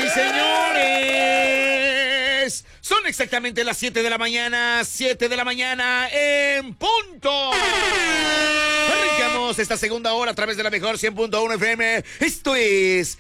y señores, son exactamente las 7 de la mañana, 7 de la mañana en punto. Arrancamos esta segunda hora a través de la mejor 100.1 FM. Esto es